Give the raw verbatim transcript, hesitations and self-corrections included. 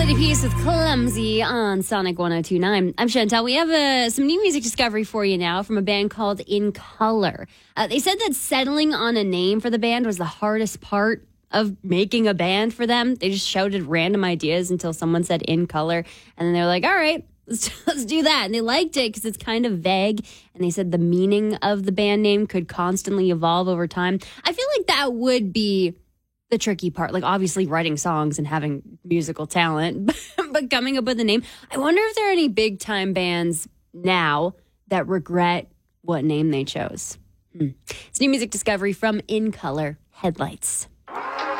Melody Piece with Clumsy on Sonic one oh two point nine. I'm Chantel. We have uh, some new music discovery for you now from a band called In Color. Uh, they said that settling on a name for the band was the hardest part of making a band for them. They just shouted random ideas until someone said In Color, and then they're like, all right, let's, let's do that. And they liked it because it's kind of vague, and they said the meaning of the band name could constantly evolve over time. I feel like that would be the tricky part, like obviously writing songs and having musical talent, but coming up with a name. I wonder if there are any big time bands now that regret what name they chose. Hmm. It's new music discovery from In Color, Headlights.